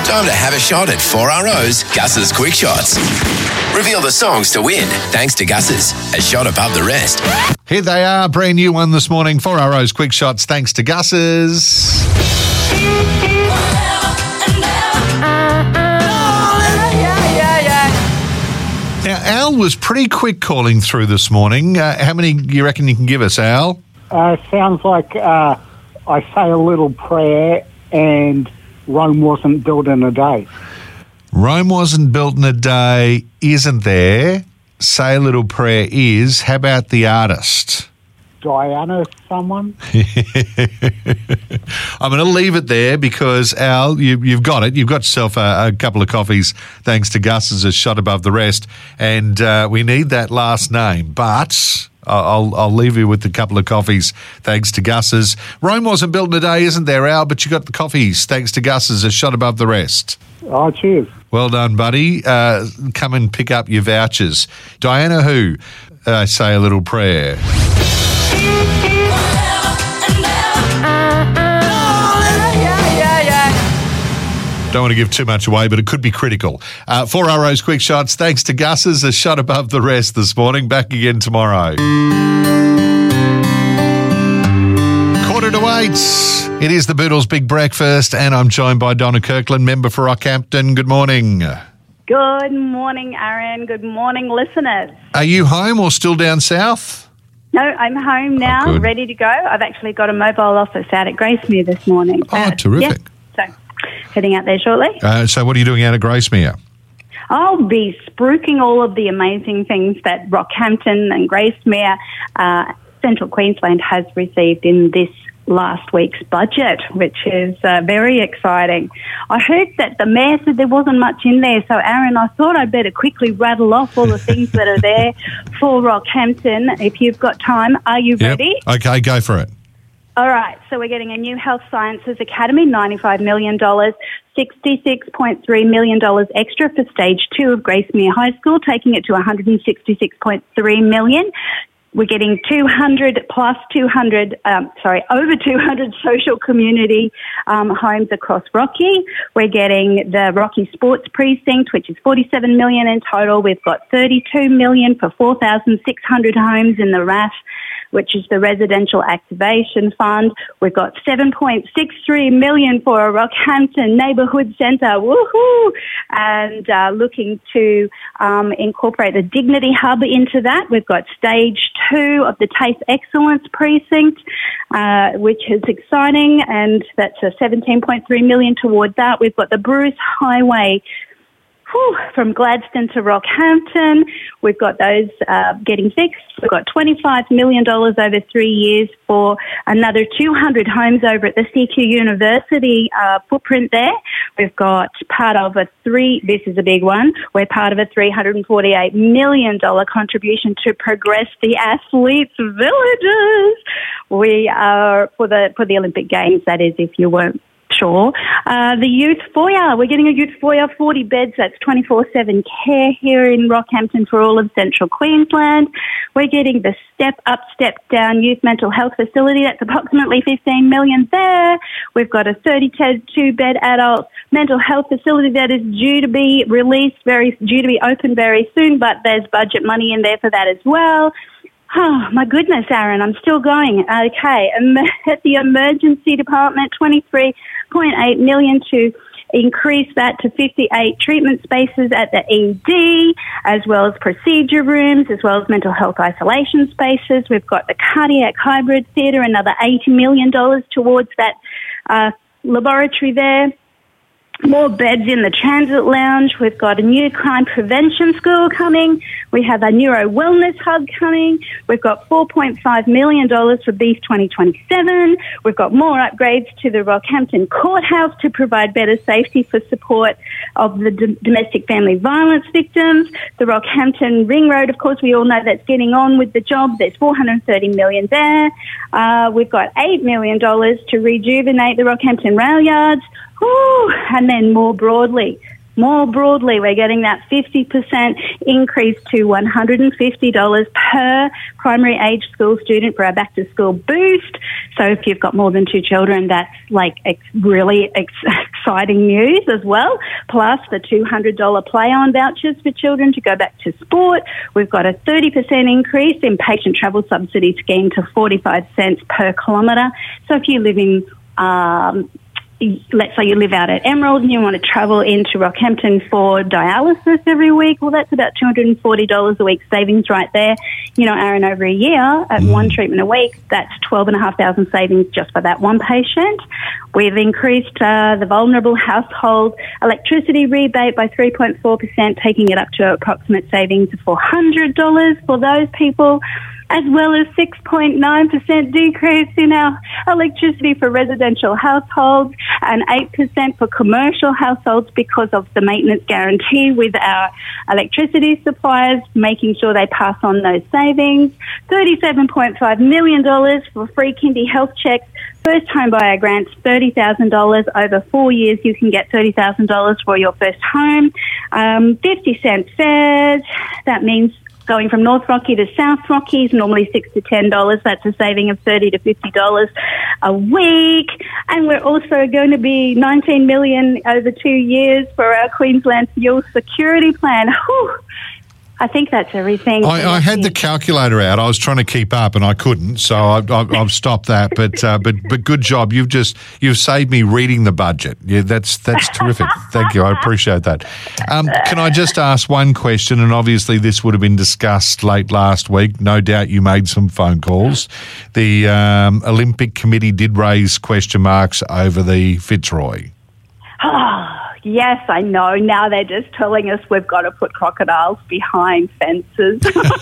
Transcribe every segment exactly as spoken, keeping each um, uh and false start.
Time to have a shot at four R O's Gus's Quick Shots. Reveal the songs to win thanks to Gus's, a shot above the rest. Here they are, brand new one this morning. four R O's Quick Shots thanks to Gus's. Now, Al was pretty quick calling through this morning. Uh, how many do you reckon you can give us, Al? Uh, sounds like uh, I say a little prayer and Rome wasn't built in a day. Rome wasn't built in a day, isn't there? Say a little prayer is. How about the artist? Diana someone? I'm going to leave it there because, Al, you, you've got it. You've got yourself a, a couple of coffees thanks to Gus as a shot above the rest. And uh, we need that last name. But I'll, I'll leave you with a couple of coffees thanks to Gus's. Rome wasn't built in a day, isn't there, Al? But you got the coffees thanks to Gus's a shot above the rest. Oh, cheers. Well done, buddy. Uh, come and pick up your vouchers. Diana who? Uh, say a little prayer. Don't want to give too much away, but it could be critical. Uh, four R O's Quick Shots, thanks to Gus's, a shot above the rest this morning. Back again tomorrow. Quarter to eight. It is the Boodles Big Breakfast, and I'm joined by Donna Kirkland, member for Rockhampton. Good morning. Good morning, Aaron. Good morning, listeners. Are you home or still down south? No, I'm home now, Oh, ready to go. I've actually got a mobile office out at Gracemere this morning. Oh, Uh, terrific. Yeah, so heading out there shortly. Uh, so what are you doing out at Gracemere? I'll be spruiking all of the amazing things that Rockhampton and Gracemere, uh, Central Queensland has received in this last week's budget, which is uh, very exciting. I heard that the Mayor said there wasn't much in there, so Aaron, I thought I'd better quickly rattle off all the things that are there for Rockhampton. If you've got time, are you Yep. ready? Okay, go for it. All right, so we're getting a new Health Sciences Academy, ninety-five million dollars, sixty-six point three million dollars extra for Stage two of Gracemere High School, taking it to one hundred sixty-six point three million dollars. We're getting two hundred plus two hundred, um, sorry, over two hundred social community um, homes across Rocky. We're getting the Rocky Sports Precinct, which is forty-seven million dollars in total. We've got thirty-two million dollars for four thousand six hundred homes in the R A F, which is the Residential Activation Fund. We've got seven point six three million dollars for a Rockhampton Neighbourhood Centre, woohoo! And uh, looking to um, incorporate the Dignity Hub into that. We've got Stage two of the TAFE Excellence Precinct, uh, which is exciting, and that's a seventeen point three million dollars toward that. We've got the Bruce Highway Whew, from Gladstone to Rockhampton. We've got those uh, getting fixed. We've got twenty-five million dollars over three years for another two hundred homes over at the C Q University uh, footprint there. We've got part of a three, this is a big one, we're part of a three hundred forty-eight million dollars contribution to progress the athletes' villages. We are, for the, for the Olympic Games, that is, if you weren't sure. Uh, the youth foyer, we're getting a youth foyer, forty beds, that's twenty-four seven care here in Rockhampton for all of Central Queensland. We're getting the Step Up, Step Down youth mental health facility, that's approximately fifteen million dollars there. We've got a thirty-two bed adult mental health facility that is due to be released, very due to be open very soon, but there's budget money in there for that as well. Oh, my goodness, Aaron, I'm still going. Okay, at the emergency department, twenty-three point eight million dollars to increase that to fifty-eight treatment spaces at the E D, as well as procedure rooms, as well as mental health isolation spaces. We've got the cardiac hybrid theatre, another eighty million dollars towards that uh, laboratory there. More beds in the transit lounge. We've got a new crime prevention school coming. We have a neuro wellness hub coming. We've got four point five million dollars for Beef twenty twenty-seven. We've got more upgrades to the Rockhampton Courthouse to provide better safety for support of the d- domestic family violence victims. The Rockhampton Ring Road, of course, we all know that's getting on with the job. There's four hundred thirty million dollars there. Uh, we've got eight million dollars to rejuvenate the Rockhampton rail yards. Ooh, and then more broadly, More broadly, we're getting that fifty percent increase to one hundred fifty dollars per primary age school student for our back to school boost. So if you've got more than two children, that's like ex- really ex- exciting news as well. Plus the two hundred dollars play on vouchers for children to go back to sport. We've got a thirty percent increase in patient travel subsidy scheme to forty-five cents per kilometre. So if you live in um, let's say you live out at Emerald and you want to travel into Rockhampton for dialysis every week, well, that's about two hundred forty dollars a week savings right there. You know, Aaron, over a year at mm. one treatment a week, that's twelve thousand five hundred savings just for that one patient. We've increased uh, the vulnerable household electricity rebate by three point four percent, taking it up to approximate savings of four hundred dollars for those people, as well as six point nine percent decrease in our electricity for residential households and eight percent for commercial households because of the maintenance guarantee with our electricity suppliers, making sure they pass on those savings. thirty-seven point five million dollars for free kindy health checks. First home buyer grants, thirty thousand dollars. Over four years, you can get thirty thousand dollars for your first home. Um, fifty cent fares. That means going from North Rocky to South Rocky is normally six to ten dollars. That's a saving of thirty to fifty dollars a week. And we're also going to be nineteen million dollars over two years for our Queensland Fuel Security Plan. Whew. I think that's everything. I, I had the calculator out. I was trying to keep up and I couldn't, so I, I, I've stopped that. But uh, but but good job. You've just you've saved me reading the budget. Yeah, that's that's terrific. Thank you. I appreciate that. Um, can I just ask one question? And obviously this would have been discussed late last week. No doubt you made some phone calls. The um, Olympic Committee did raise question marks over the Fitzroy. Yes, I know. Now they're just telling us we've got to put crocodiles behind fences.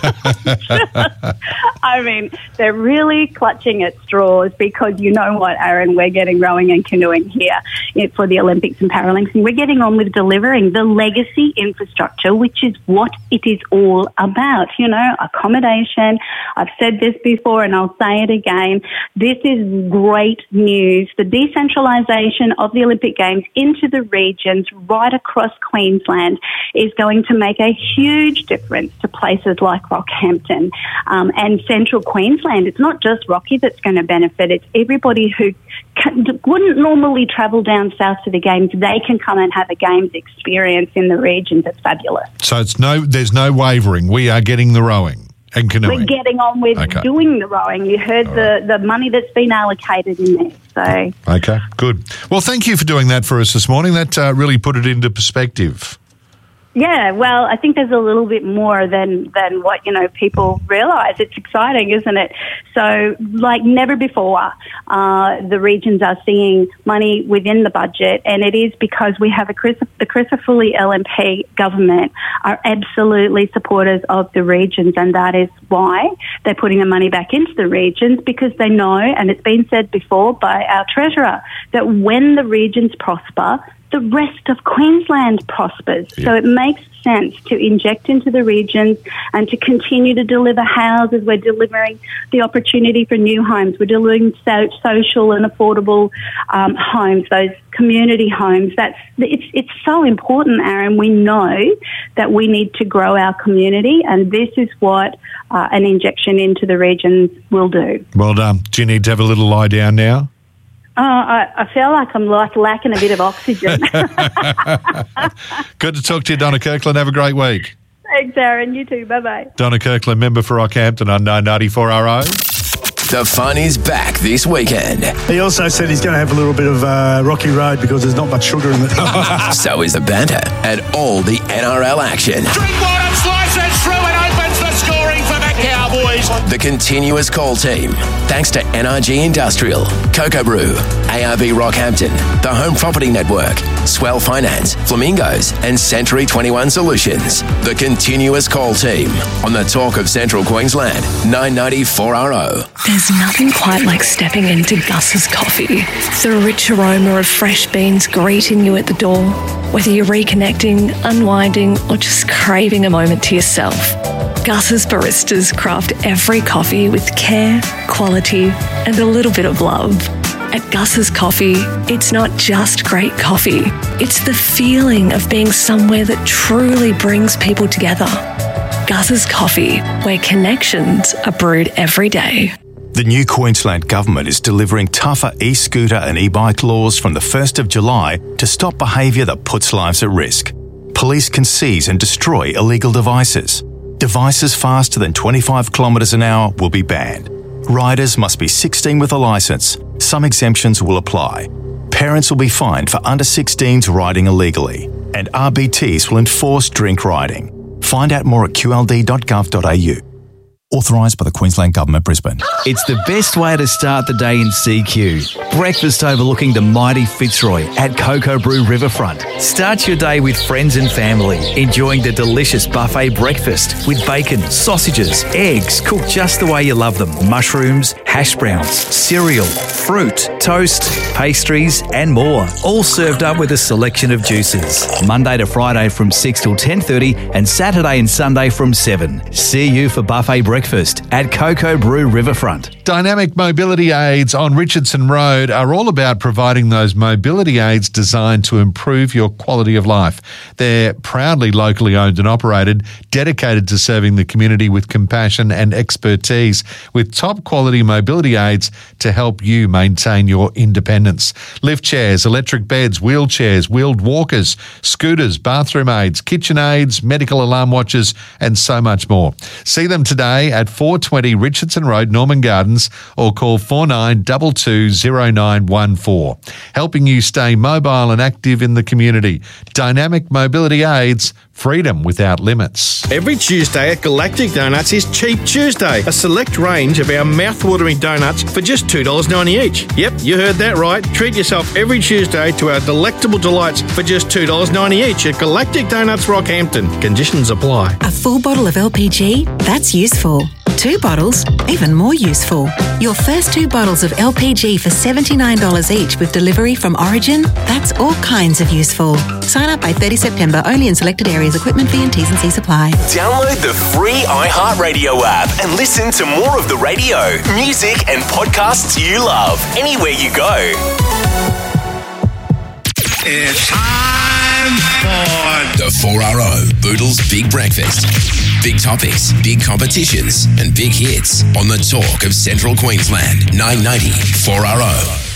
I mean, they're really clutching at straws because you know what, Aaron, we're getting rowing and canoeing here for the Olympics and Paralympics. And we're getting on with delivering the legacy infrastructure, which is what it is all about. You know, accommodation. I've said this before and I'll say it again. This is great news. The decentralisation of the Olympic Games into the region right across Queensland is going to make a huge difference to places like Rockhampton um, and central Queensland. It's not just Rocky that's going to benefit. It's everybody who can, wouldn't normally travel down south to the Games. They can come and have a Games experience in the region. That's fabulous. So it's no, there's no wavering. We are getting the rowing. And canoeing. We're getting on with okay. doing the rowing. You heard All the, right. the money that's been allocated in there. So okay, good. Well, thank you for doing that for us this morning. That uh, really put it into perspective. Yeah, well, I think there's a little bit more than, than what, you know, people realise. It's exciting, isn't it? So, like never before, uh, the regions are seeing money within the budget, and it is because we have a Chris, the Christopher Foley L M P government are absolutely supporters of the regions, and that is why they're putting the money back into the regions, because they know, and it's been said before by our Treasurer, that when the regions prosper, the rest of Queensland prospers. Yeah. So it makes sense to inject into the regions and to continue to deliver houses. We're delivering the opportunity for new homes. We're delivering so, social and affordable um, homes, those community homes. That's it's it's so important, Aaron. We know that we need to grow our community, and this is what uh, an injection into the regions will do. Well done. Do you need to have a little lie down now? Oh, I, I feel like I'm like lacking a bit of oxygen. Good to talk to you, Donna Kirkland. Have a great week. Thanks, Aaron. You too. Bye-bye. Donna Kirkland, member for Rockhampton on nine ninety-four R O. The fun is back this weekend. He also said he's going to have a little bit of uh, Rocky Road because there's not much sugar in it. So is the banter and all the N R L action. Drinkwater slices through and opens the scoring for the Cowboys. The continuous call team, thanks to N R G Industrial, Cocoa Brew, A R B Rockhampton, the Home Property Network, Swell Finance, Flamingos, and Century twenty-one Solutions. The continuous call team on the Talk of Central Queensland, nine ninety-four R O. There's nothing quite like stepping into Gus's coffee. The rich aroma of fresh beans greeting you at the door. Whether you're reconnecting, unwinding, or just craving a moment to yourself, Gus's baristas craft every coffee with care, quality, and a little bit of love. At Gus's Coffee, it's not just great coffee. It's the feeling of being somewhere that truly brings people together. Gus's Coffee, where connections are brewed every day. The new Queensland Government is delivering tougher e-scooter and e-bike laws from the first of July to stop behaviour that puts lives at risk. Police can seize and destroy illegal devices. Devices faster than twenty-five kilometres an hour will be banned. Riders must be sixteen with a licence. Some exemptions will apply. Parents will be fined for under sixteens riding illegally. And R B Ts will enforce drink riding. Find out more at q l d dot gov dot a u. Authorised by the Queensland Government, Brisbane. It's the best way to start the day in C Q. Breakfast overlooking the mighty Fitzroy at Cocoa Brew Riverfront. Start your day with friends and family, enjoying the delicious buffet breakfast with bacon, sausages, eggs, cooked just the way you love them, mushrooms, hash browns, cereal, fruit, toast, pastries and more. All served up with a selection of juices. Monday to Friday from six till ten thirty and Saturday and Sunday from seven. See you for buffet breakfast at Cocoa Brew Riverfront. Dynamic Mobility Aids on Richardson Road are all about providing those mobility aids designed to improve your quality of life. They're proudly locally owned and operated, dedicated to serving the community with compassion and expertise, with top quality mobility aids to help you maintain your independence. Lift chairs, electric beds, wheelchairs, wheeled walkers, scooters, bathroom aids, kitchen aids, medical alarm watches, and so much more. See them today at four twenty Richardson Road, Norman Gardens, or call four nine two two zero nine one four. Helping you stay mobile and active in the community. Dynamic Mobility Aids, freedom without limits. Every Tuesday at Galactic Donuts is Cheap Tuesday, a select range of our mouth-watering donuts for just two dollars ninety each. Yep, you heard that right. Treat yourself every Tuesday to our delectable delights for just two dollars ninety each at Galactic Donuts Rockhampton. Conditions apply. A full bottle of L P G? That's useful. Two bottles? Even more useful. Your first two bottles of L P G for seventy-nine dollars each with delivery from Origin? That's all kinds of useful. Sign up by thirtieth September only in selected areas. Equipment fee and T's and C's apply. Download the free iHeartRadio app and listen to more of the radio, music and podcasts you love anywhere you go. It's time for The four R O Boodles Big Breakfast. Big topics, big competitions and big hits on the talk of Central Queensland. nine ninety four R O.